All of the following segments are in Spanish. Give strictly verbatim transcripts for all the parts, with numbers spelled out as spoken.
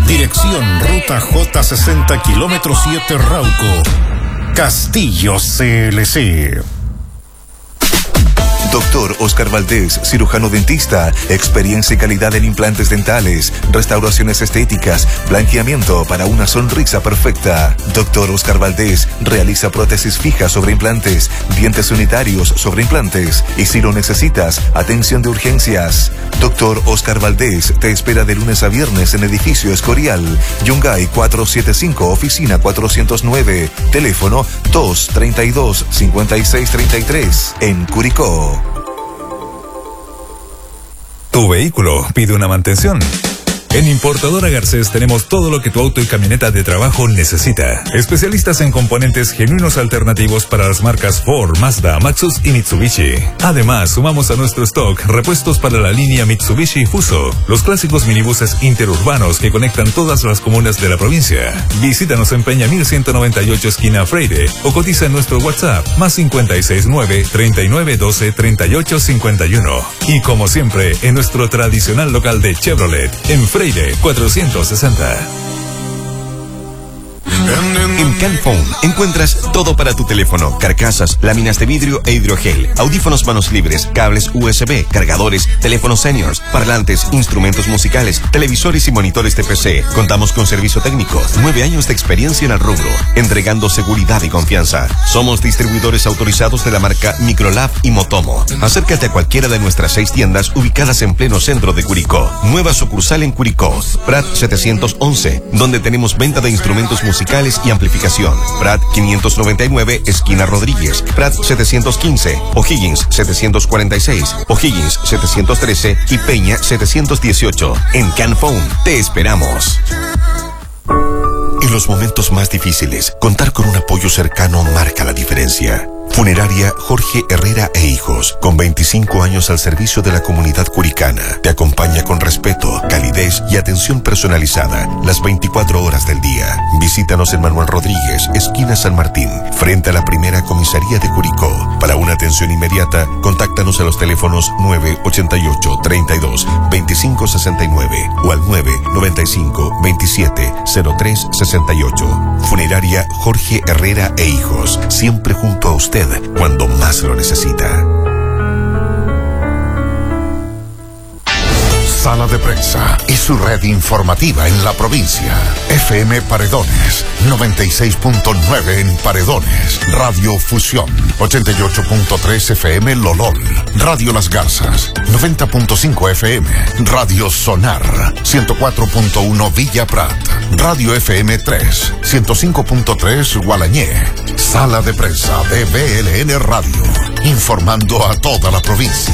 Dirección Ruta J sesenta, kilómetro siete, Rauco. Castillo C L C. Doctor Oscar Valdés, cirujano dentista, experiencia y calidad en implantes dentales, restauraciones estéticas, blanqueamiento para una sonrisa perfecta. Doctor Oscar Valdés realiza prótesis fijas sobre implantes, dientes unitarios sobre implantes y si lo necesitas, atención de urgencias. Doctor Oscar Valdés te espera de lunes a viernes en edificio Escorial, Yungay cuatrocientos setenta y cinco, oficina cuatrocientos nueve, teléfono dos treinta y dos, cincuenta y seis treinta y tres, en Curicó. Tu vehículo pide una mantención. En Importadora Garcés tenemos todo lo que tu auto y camioneta de trabajo necesita. Especialistas en componentes genuinos alternativos para las marcas Ford, Mazda, Maxus y Mitsubishi. Además, sumamos a nuestro stock repuestos para la línea Mitsubishi Fuso, los clásicos minibuses interurbanos que conectan todas las comunas de la provincia. Visítanos en Peña mil ciento noventa y ocho, esquina Freire, o cotiza en nuestro WhatsApp, más cincuenta y seis nueve, treinta y nueve doce, treinta y ocho cincuenta y uno. Y como siempre, en nuestro tradicional local de Chevrolet, en Freire cuatrocientos sesenta. En Canphone encuentras todo para tu teléfono: carcasas, láminas de vidrio e hidrogel, audífonos manos libres, cables U S B, cargadores, teléfonos seniors, parlantes, instrumentos musicales, televisores y monitores de P C. Contamos con servicio técnico, nueve años de experiencia en el rubro, entregando seguridad y confianza. Somos distribuidores autorizados de la marca Microlab y Motomo. Acércate a cualquiera de nuestras seis tiendas ubicadas en pleno centro de Curicó. Nueva sucursal en Curicó, Prat setecientos once, donde tenemos venta de instrumentos musicales y amplificación. Prat quinientos noventa y nueve, esquina Rodríguez. Prat setecientos quince, O'Higgins setecientos cuarenta y seis, O'Higgins setecientos trece y Peña setecientos dieciocho. En Canphone te esperamos. En los momentos más difíciles, contar con un apoyo cercano marca la diferencia. Funeraria Jorge Herrera e Hijos, con veinticinco años al servicio de la comunidad curicana, te acompaña con respeto, calidez y atención personalizada las veinticuatro horas del día. Visítanos en Manuel Rodríguez, esquina San Martín, frente a la primera comisaría de Curicó. Para una atención inmediata, contáctanos a los teléfonos nueve ochenta y ocho, treinta y dos, veinticinco sesenta y nueve o al nueve noventa y cinco, veintisiete, cero tres sesenta y ocho. Funeraria Jorge Herrera e Hijos, siempre junto a usted cuando más lo necesita. Sala de Prensa y su red informativa en la provincia. F M Paredones, noventa y seis punto nueve en Paredones. Radio Fusión, ochenta y ocho punto tres F M Lolol. Radio Las Garzas, noventa punto cinco F M. Radio Sonar, ciento cuatro punto uno Villa Prat. Radio F M tres, ciento cinco punto tres Gualañé. Sala de Prensa de B L N Radio, informando a toda la provincia.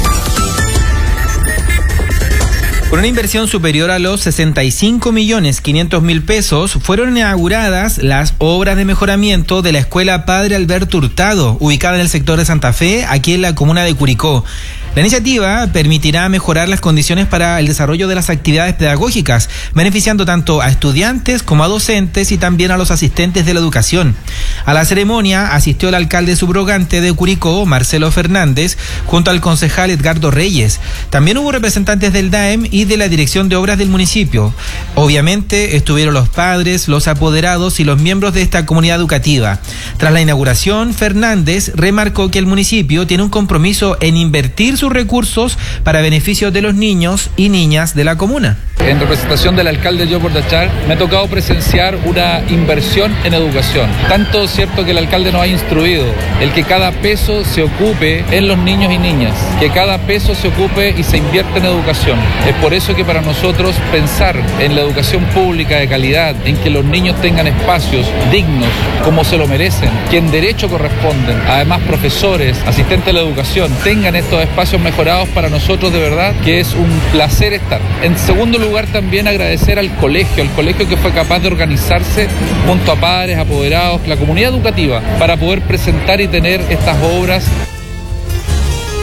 Con una inversión superior a los sesenta y cinco millones quinientos mil pesos, fueron inauguradas las obras de mejoramiento de la Escuela Padre Alberto Hurtado, ubicada en el sector de Santa Fe, aquí en la comuna de Curicó. La iniciativa permitirá mejorar las condiciones para el desarrollo de las actividades pedagógicas, beneficiando tanto a estudiantes como a docentes y también a los asistentes de la educación. A la ceremonia asistió el alcalde subrogante de Curicó, Marcelo Fernández, junto al concejal Edgardo Reyes. También hubo representantes del D A E M y de la Dirección de Obras del municipio. Obviamente estuvieron los padres, los apoderados y los miembros de esta comunidad educativa. Tras la inauguración, Fernández remarcó que el municipio tiene un compromiso en invertir sus recursos para beneficio de los niños y niñas de la comuna. En representación del alcalde Joe Bordachar, me ha tocado presenciar una inversión en educación. Tanto cierto que el alcalde nos ha instruido el que cada peso se ocupe en los niños y niñas, que cada peso se ocupe y se invierta en educación. Es por eso que para nosotros pensar en la educación pública de calidad, en que los niños tengan espacios dignos como se lo merecen, que en derecho corresponden, además profesores, asistentes de la educación, tengan estos espacios mejorados, para nosotros de verdad que es un placer estar. En segundo lugar, también agradecer al colegio, al colegio que fue capaz de organizarse junto a padres, apoderados, la comunidad educativa, para poder presentar y tener estas obras.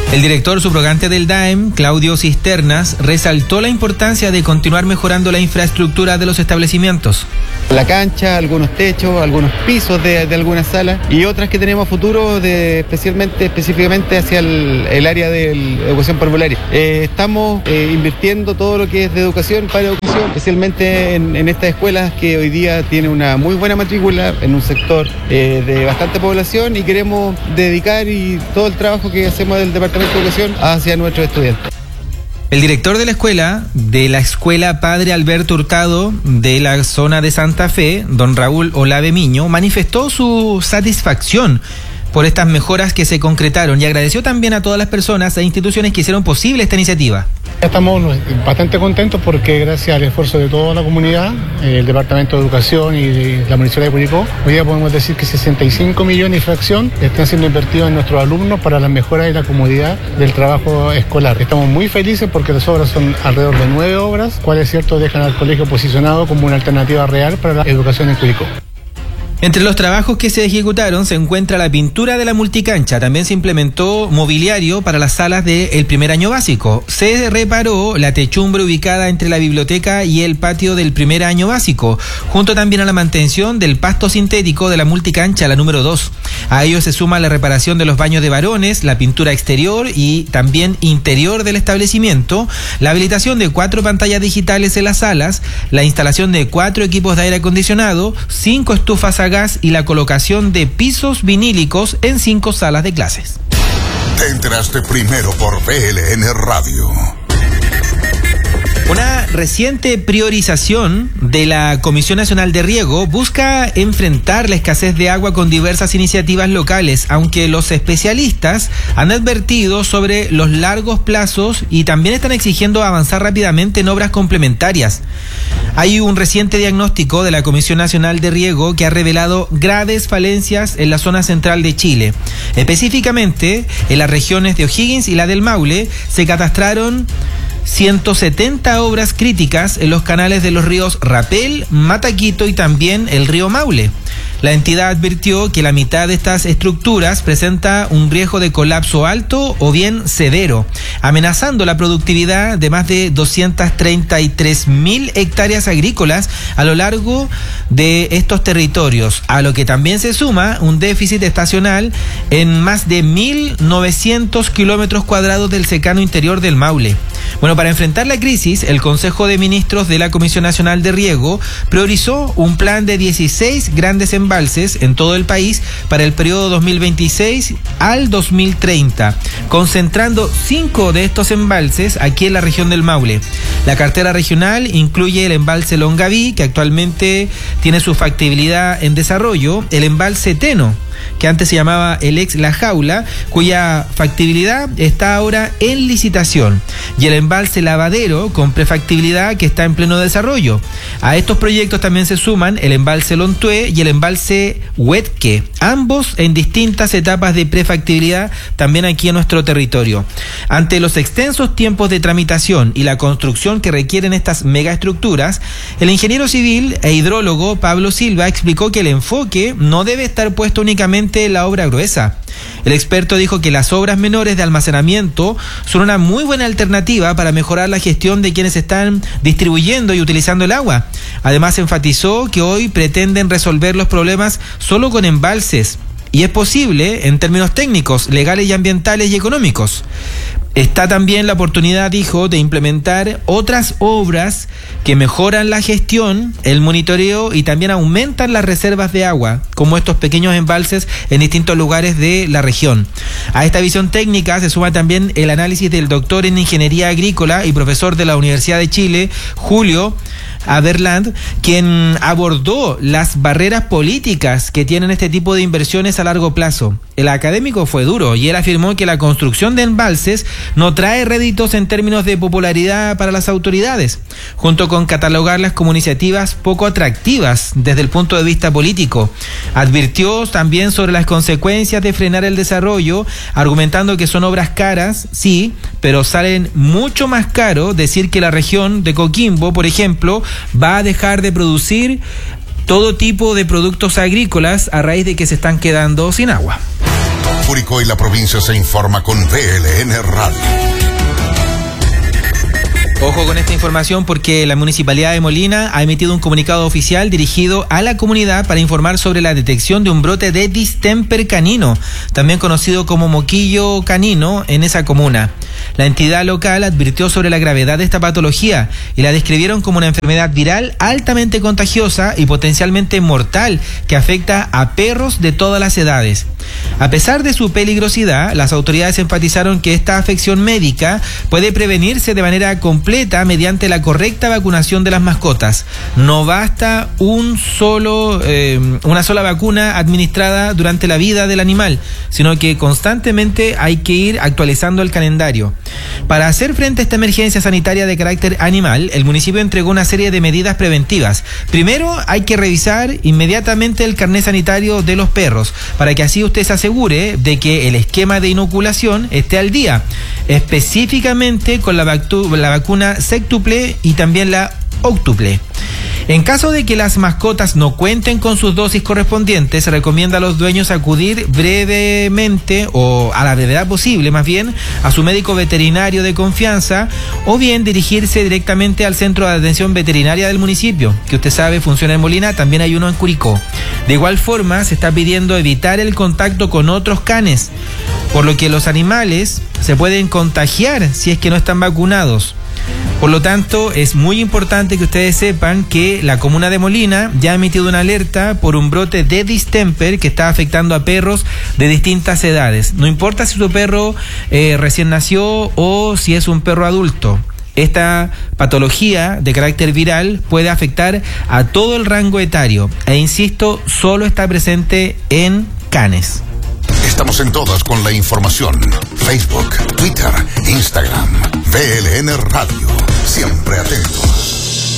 El director subrogante del D A E M, Claudio Cisternas, resaltó la importancia de continuar mejorando la infraestructura de los establecimientos. La cancha, algunos techos, algunos pisos de, de algunas salas y otras que tenemos a futuro, de, especialmente, específicamente hacia el, el área de educación parvularia. Eh, estamos eh, invirtiendo todo lo que es de educación para educación, especialmente en, en estas escuelas que hoy día tienen una muy buena matrícula en un sector eh, de bastante población, y queremos dedicar y todo el trabajo que hacemos del Departamento de Educación hacia nuestros estudiantes. El director de la escuela, de la Escuela Padre Alberto Hurtado de la zona de Santa Fe, don Raúl Olave Miño, manifestó su satisfacción por estas mejoras que se concretaron y agradeció también a todas las personas e instituciones que hicieron posible esta iniciativa. Estamos bastante contentos porque gracias al esfuerzo de toda la comunidad, el Departamento de Educación y la Municipalidad de Curicó, hoy día podemos decir que sesenta y cinco millones y fracción están siendo invertidos en nuestros alumnos para la mejora y la comodidad del trabajo escolar. Estamos muy felices porque las obras son alrededor de nueve obras, cuales es cierto dejan al colegio posicionado como una alternativa real para la educación en Curicó. Entre los trabajos que se ejecutaron se encuentra la pintura de la multicancha. También se implementó mobiliario para las salas del primer año básico. Se reparó la techumbre ubicada entre la biblioteca y el patio del primer año básico, junto también a la mantención del pasto sintético de la multicancha, la número dos. A ello se suma la reparación de los baños de varones, la pintura exterior y también interior del establecimiento, la habilitación de cuatro pantallas digitales en las salas, la instalación de cuatro equipos de aire acondicionado, cinco estufas a gas y la colocación de pisos vinílicos en cinco salas de clases. Te enteraste primero por B L N Radio. Una reciente priorización de la Comisión Nacional de Riego busca enfrentar la escasez de agua con diversas iniciativas locales, aunque los especialistas han advertido sobre los largos plazos y también están exigiendo avanzar rápidamente en obras complementarias. Hay un reciente diagnóstico de la Comisión Nacional de Riego que ha revelado graves falencias en la zona central de Chile. Específicamente, en las regiones de O'Higgins y la del Maule se catastraron ciento setenta obras críticas en los canales de los ríos Rapel, Mataquito y también el río Maule. La entidad advirtió que la mitad de estas estructuras presenta un riesgo de colapso alto o bien severo, amenazando la productividad de más de doscientas treinta y tres mil hectáreas agrícolas a lo largo de estos territorios, a lo que también se suma un déficit estacional en más de mil novecientos kilómetros cuadrados del secano interior del Maule. Bueno, para enfrentar la crisis, el Consejo de Ministros de la Comisión Nacional de Riego priorizó un plan de dieciséis grandes embalses en todo el país para el periodo dos mil veintiséis al dos mil treinta, concentrando cinco de estos embalses aquí en la región del Maule. La cartera regional incluye el embalse Longaví, que actualmente tiene su factibilidad en desarrollo, el embalse Teno, que antes se llamaba el ex La Jaula, cuya factibilidad está ahora en licitación, y el embalse Lavadero, con prefactibilidad, que está en pleno desarrollo. A estos proyectos también se suman el embalse Lontué y el embalse Huetque, ambos en distintas etapas de prefactibilidad también aquí en nuestro territorio. Ante los extensos tiempos de tramitación y la construcción que requieren estas megaestructuras, el ingeniero civil e hidrólogo Pablo Silva explicó que el enfoque no debe estar puesto únicamente en la obra gruesa. El experto dijo que las obras menores de almacenamiento son una muy buena alternativa para mejorar la gestión de quienes están distribuyendo y utilizando el agua. Además, enfatizó que hoy pretenden resolver los problemas solo con embalses, y es posible en términos técnicos, legales y ambientales y económicos. Está también la oportunidad, dijo, de implementar otras obras que mejoran la gestión, el monitoreo y también aumentan las reservas de agua, como estos pequeños embalses en distintos lugares de la región. A esta visión técnica se suma también el análisis del doctor en Ingeniería Agrícola y profesor de la Universidad de Chile, Julio Aberland, quien abordó las barreras políticas que tienen este tipo de inversiones a largo plazo. El académico fue duro y él afirmó que la construcción de embalses no trae réditos en términos de popularidad para las autoridades, junto con catalogarlas como iniciativas poco atractivas desde el punto de vista político. Advirtió también sobre las consecuencias de frenar el desarrollo, argumentando que son obras caras, sí, pero salen mucho más caro decir que la región de Coquimbo, por ejemplo, va a dejar de producir todo tipo de productos agrícolas a raíz de que se están quedando sin agua. Curicó y la provincia se informa con V L N Radio. Ojo con esta información porque la Municipalidad de Molina ha emitido un comunicado oficial dirigido a la comunidad para informar sobre la detección de un brote de distemper canino, también conocido como moquillo canino, en esa comuna. La entidad local advirtió sobre la gravedad de esta patología y la describieron como una enfermedad viral altamente contagiosa y potencialmente mortal que afecta a perros de todas las edades. A pesar de su peligrosidad, las autoridades enfatizaron que esta afección médica puede prevenirse de manera completa mediante la correcta vacunación de las mascotas. No basta un solo, eh, una sola vacuna administrada durante la vida del animal, sino que constantemente hay que ir actualizando el calendario. Para hacer frente a esta emergencia sanitaria de carácter animal, el municipio entregó una serie de medidas preventivas. Primero, hay que revisar inmediatamente el carnet sanitario de los perros, para que así usted se asegure de que el esquema de inoculación esté al día, específicamente con la, vacu- la vacuna séctuple y también la óctuple. En caso de que las mascotas no cuenten con sus dosis correspondientes, se recomienda a los dueños acudir brevemente o a la brevedad posible, más bien, a su médico veterinario de confianza o bien dirigirse directamente al centro de atención veterinaria del municipio, que usted sabe funciona en Molina, también hay uno en Curicó. De igual forma, se está pidiendo evitar el contacto con otros canes, por lo que los animales se pueden contagiar si es que no están vacunados. Por lo tanto, es muy importante que ustedes sepan que la comuna de Molina ya ha emitido una alerta por un brote de distemper que está afectando a perros de distintas edades. No importa si su perro eh, recién nació o si es un perro adulto. Esta patología de carácter viral puede afectar a todo el rango etario e, insisto, solo está presente en canes. Estamos en todas con la información. Facebook, Twitter, Instagram, V L N Radio. Siempre atentos.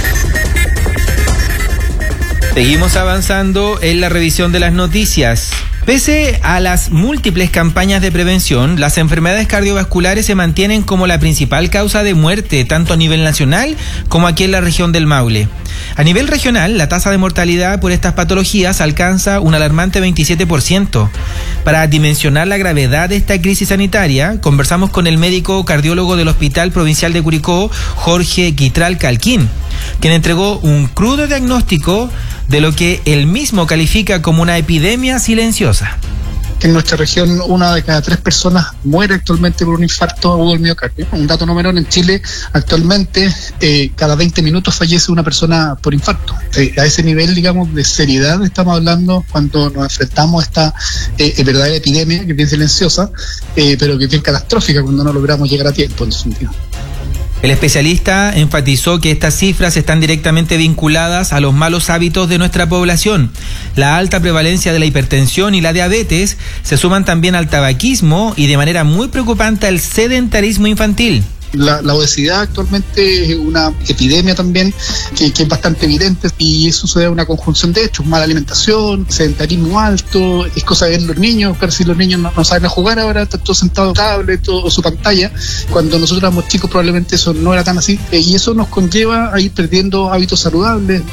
Seguimos avanzando en la revisión de las noticias. Pese a las múltiples campañas de prevención, las enfermedades cardiovasculares se mantienen como la principal causa de muerte, tanto a nivel nacional como aquí en la región del Maule. A nivel regional, la tasa de mortalidad por estas patologías alcanza un alarmante veintisiete por ciento. Para dimensionar la gravedad de esta crisis sanitaria, conversamos con el médico cardiólogo del Hospital Provincial de Curicó, Jorge Quitral Calquín, quien entregó un crudo diagnóstico de lo que él mismo califica como una epidemia silenciosa. En nuestra región, una de cada tres personas muere actualmente por un infarto agudo del miocardio. Un dato no menor, en Chile actualmente eh, cada veinte minutos fallece una persona por infarto. Eh, a ese nivel, digamos, de seriedad estamos hablando cuando nos enfrentamos a esta eh, verdadera epidemia, que es bien silenciosa, eh, pero que es bien catastrófica cuando no logramos llegar a tiempo en ese sentido. El especialista enfatizó que estas cifras están directamente vinculadas a los malos hábitos de nuestra población. La alta prevalencia de la hipertensión y la diabetes se suman también al tabaquismo y de manera muy preocupante al sedentarismo infantil. La, la obesidad actualmente es una epidemia también que, que es bastante evidente, y eso se debe a una conjunción de hechos: mala alimentación, sedentarismo alto, es cosa de ver los niños, pero si los niños no, no saben a jugar ahora, están todos sentados en tablet o su pantalla. Cuando nosotros éramos chicos probablemente eso no era tan así, y eso nos conlleva a ir perdiendo hábitos saludables.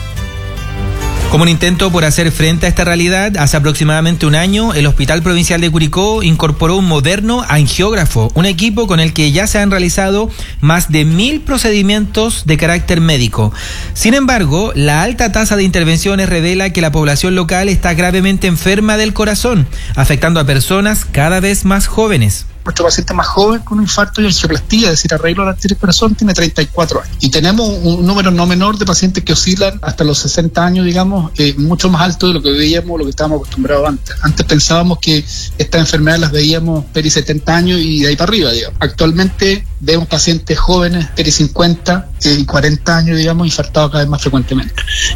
Como un intento por hacer frente a esta realidad, hace aproximadamente un año, el Hospital Provincial de Curicó incorporó un moderno angiógrafo, un equipo con el que ya se han realizado más de mil procedimientos de carácter médico. Sin embargo, la alta tasa de intervenciones revela que la población local está gravemente enferma del corazón, afectando a personas cada vez más jóvenes. Nuestro paciente más joven con un infarto y angioplastía, es decir, arreglo de la arteria del corazón, tiene treinta y cuatro años. Y tenemos un número no menor de pacientes que oscilan hasta los sesenta años, digamos, eh, mucho más alto de lo que veíamos, lo que estábamos acostumbrados antes. Antes pensábamos que estas enfermedades las veíamos peri setenta años y de ahí para arriba, digamos. Actualmente vemos pacientes jóvenes, peri cincuenta y cuarenta años, digamos, infartados cada vez más frecuentemente.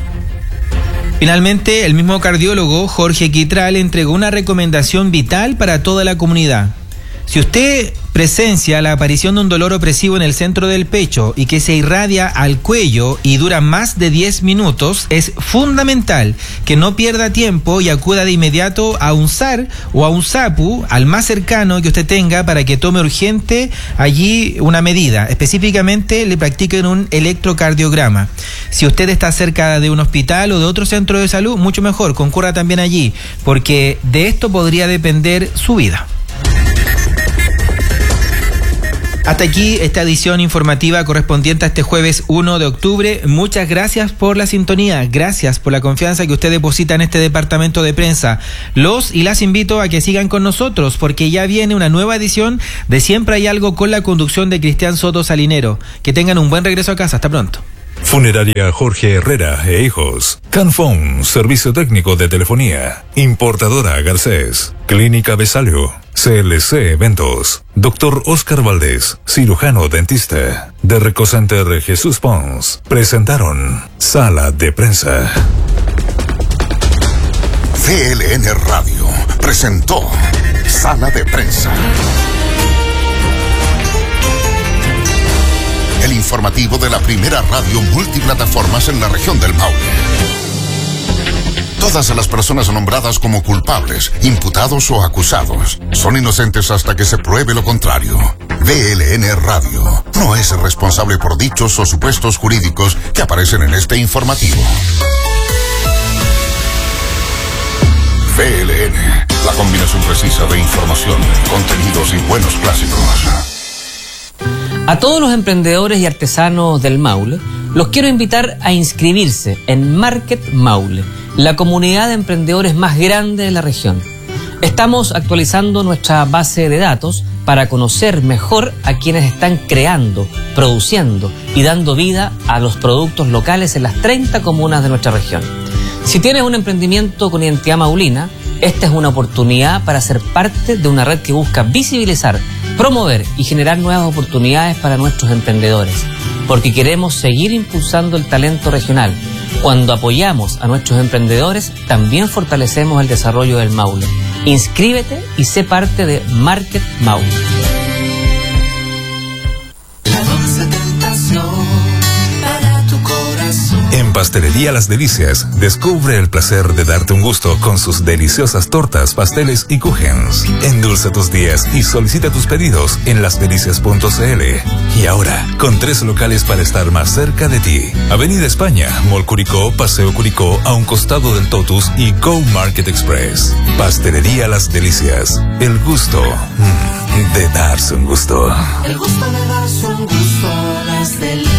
Finalmente, el mismo cardiólogo Jorge Quitral entregó una recomendación vital para toda la comunidad. Si usted presencia la aparición de un dolor opresivo en el centro del pecho y que se irradia al cuello y dura más de diez minutos, es fundamental que no pierda tiempo y acuda de inmediato a un S A R o a un SAPU, al más cercano que usted tenga, para que tome urgente allí una medida. Específicamente le practiquen un electrocardiograma. Si usted está cerca de un hospital o de otro centro de salud, mucho mejor, concurra también allí, porque de esto podría depender su vida. Hasta aquí esta edición informativa correspondiente a este jueves uno de octubre. Muchas gracias por la sintonía, gracias por la confianza que usted deposita en este departamento de prensa. Los y las invito a que sigan con nosotros porque ya viene una nueva edición de Siempre hay algo con la conducción de Cristian Soto Salinero. Que tengan un buen regreso a casa, hasta pronto. Funeraria Jorge Herrera e Hijos. Canfón, servicio técnico de telefonía. Importadora Garcés. Clínica Besalio. C L C Eventos. Doctor Oscar Valdés, cirujano dentista. De Recocenter Jesús Pons. Presentaron Sala de Prensa. V L N Radio presentó Sala de Prensa. El informativo de la primera radio multiplataformas en la región del Maule. Todas las personas nombradas como culpables, imputados o acusados son inocentes hasta que se pruebe lo contrario. V L N Radio no es responsable por dichos o supuestos jurídicos que aparecen en este informativo. V L N, la combinación precisa de información, contenidos y buenos clásicos. A todos los emprendedores y artesanos del Maule, los quiero invitar a inscribirse en Market Maule, la comunidad de emprendedores más grande de la región. Estamos actualizando nuestra base de datos para conocer mejor a quienes están creando, produciendo y dando vida a los productos locales en las treinta comunas de nuestra región. Si tienes un emprendimiento con identidad maulina, esta es una oportunidad para ser parte de una red que busca visibilizar, promover y generar nuevas oportunidades para nuestros emprendedores, porque queremos seguir impulsando el talento regional. Cuando apoyamos a nuestros emprendedores, también fortalecemos el desarrollo del Maule. Inscríbete y sé parte de Market Maule. En Pastelería Las Delicias, descubre el placer de darte un gusto con sus deliciosas tortas, pasteles y kuchens. Endulza tus días y solicita tus pedidos en las delicias punto c l. Y ahora, con tres locales para estar más cerca de ti. Avenida España, Mall Curicó, Paseo Curicó, a un costado del Totus y Go Market Express. Pastelería Las Delicias, el gusto mm, de darse un gusto. El gusto de darse un gusto, Las Delicias.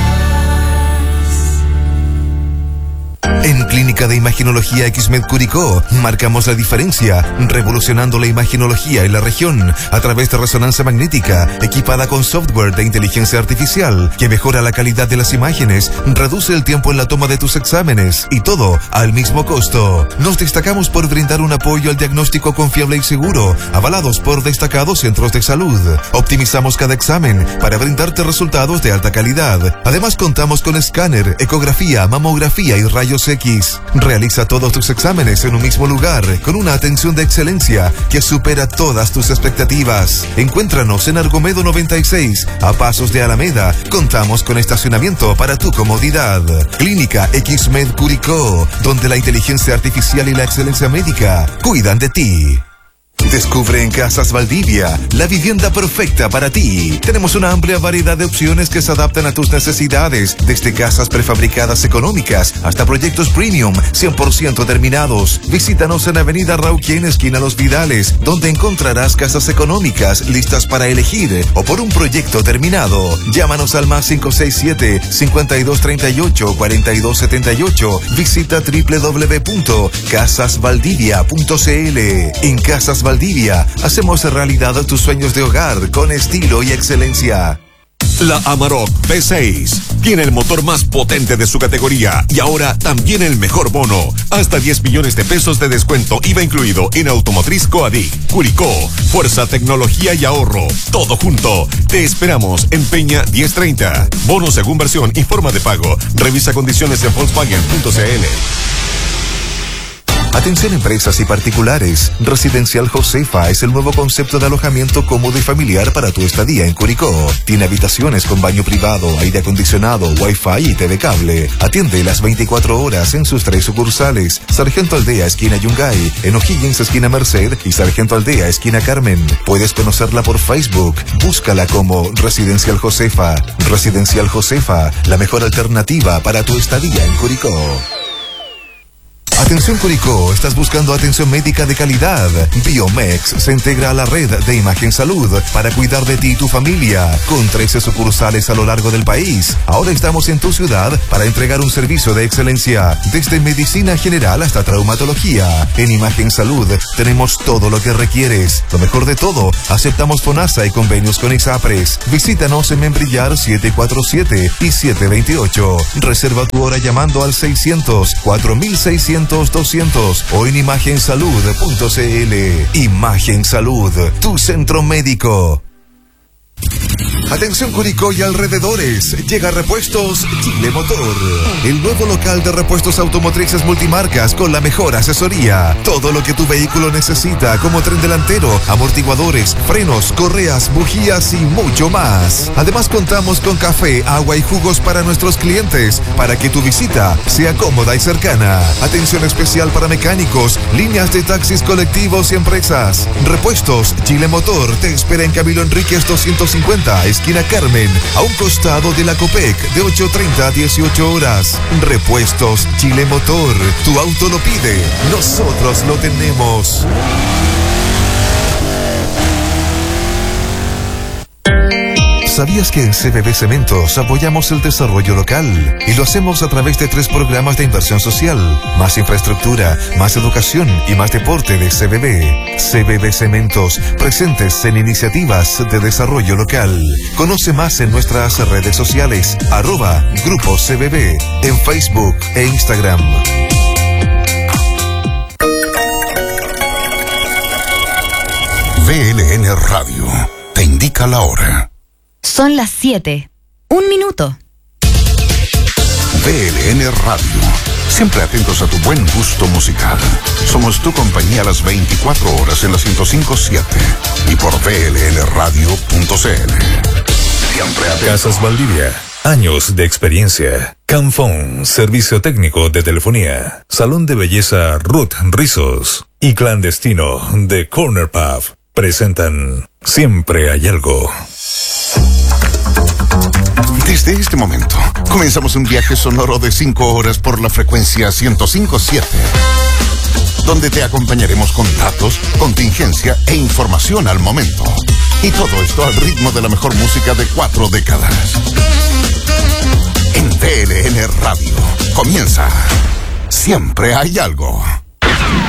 En Clínica de Imaginología X-Med Curicó, marcamos la diferencia, revolucionando la imaginología en la región a través de resonancia magnética, equipada con software de inteligencia artificial, que mejora la calidad de las imágenes, reduce el tiempo en la toma de tus exámenes, y todo al mismo costo. Nos destacamos por brindar un apoyo al diagnóstico confiable y seguro, avalados por destacados centros de salud. Optimizamos cada examen para brindarte resultados de alta calidad. Además, contamos con escáner, ecografía, mamografía y rayos X. Realiza todos tus exámenes en un mismo lugar, con una atención de excelencia que supera todas tus expectativas. Encuéntranos en Argomedo noventa y seis, a pasos de Alameda. Contamos con estacionamiento para tu comodidad. Clínica X-Med Curicó, donde la inteligencia artificial y la excelencia médica cuidan de ti. Descubre en Casas Valdivia la vivienda perfecta para ti. Tenemos una amplia variedad de opciones que se adaptan a tus necesidades, desde casas prefabricadas económicas hasta proyectos premium cien por ciento terminados. Visítanos en Avenida Rauquien, esquina Los Vidales, donde encontrarás casas económicas listas para elegir o por un proyecto terminado. Llámanos al más cinco seis siete, cinco dos tres ocho, cuatro dos siete ocho. Visita doble u doble u doble u punto casas valdivia punto c l. En Casas Valdivia Valdivia, hacemos realidad tus sueños de hogar con estilo y excelencia. La Amarok V seis tiene el motor más potente de su categoría y ahora también el mejor bono. Hasta diez millones de pesos de descuento I V A incluido en Automotriz Coadic, Curicó. Fuerza, tecnología y ahorro. Todo junto. Te esperamos en Peña diez treinta. Bono según versión y forma de pago. Revisa condiciones en Volkswagen punto c l. Atención empresas y particulares. Residencial Josefa es el nuevo concepto de alojamiento cómodo y familiar para tu estadía en Curicó. Tiene habitaciones con baño privado, aire acondicionado, wifi y T V cable. Atiende las veinticuatro horas en sus tres sucursales. Sargento Aldea, esquina Yungay, en O'Higgins, esquina Merced y Sargento Aldea, esquina Carmen. Puedes conocerla por Facebook. Búscala como Residencial Josefa. Residencial Josefa, la mejor alternativa para tu estadía en Curicó. Atención Curicó, ¿estás buscando atención médica de calidad? Biomex se integra a la red de Imagen Salud para cuidar de ti y tu familia, con trece sucursales a lo largo del país. Ahora estamos en tu ciudad para entregar un servicio de excelencia, desde medicina general hasta traumatología. En Imagen Salud tenemos todo lo que requieres. Lo mejor de todo, aceptamos FONASA y convenios con ISAPRES. Visítanos en Membrillar siete cuatro siete y siete dos ocho. Reserva tu hora llamando al seiscientos, cuatro mil seiscientos, doscientos o en imagen salud punto c l. Imagen Salud, tu centro médico. Atención Curicó y alrededores, llega Repuestos Chile Motor, el nuevo local de repuestos automotrices multimarcas con la mejor asesoría. Todo lo que tu vehículo necesita, como tren delantero, amortiguadores, frenos, correas, bujías y mucho más. Además contamos con café, agua y jugos para nuestros clientes, para que tu visita sea cómoda y cercana. Atención especial para mecánicos, líneas de taxis colectivos y empresas. Repuestos Chile Motor te espera en Camilo Enríquez doscientos cincuenta, esquina Carmen, a un costado de la Copec, de ocho treinta a dieciocho horas. Repuestos Chile Motor, tu auto lo pide, nosotros lo tenemos. ¿Sabías que en C B B Cementos apoyamos el desarrollo local? Y lo hacemos a través de tres programas de inversión social: más infraestructura, más educación y más deporte de C B B. C B B Cementos, presentes en iniciativas de desarrollo local. Conoce más en nuestras redes sociales, arroba Grupo C B B, en Facebook e Instagram. V L N Radio te indica la hora. Son las siete. Un minuto. V L N Radio. Siempre atentos a tu buen gusto musical. Somos tu compañía a las veinticuatro horas en la ciento cinco punto siete y por v l n radio punto c l. Siempre atentos. Casas Valdivia. Años de experiencia. Camphone, servicio técnico de telefonía. Salón de belleza Ruth Rizos y Clandestino de Corner Pub presentan Siempre hay algo. Desde este momento, comenzamos un viaje sonoro de cinco horas por la frecuencia ciento cinco punto siete, donde te acompañaremos con datos, contingencia e información al momento. Y todo esto al ritmo de la mejor música de cuatro décadas. En V L N Radio, comienza Siempre hay algo.